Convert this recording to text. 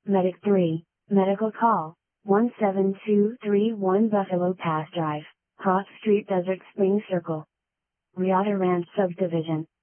Medic 3, Medical Call, 17231 Buffalo Pass Drive, Cross Street, Desert Springs Circle. Riata Ranch Subdivision.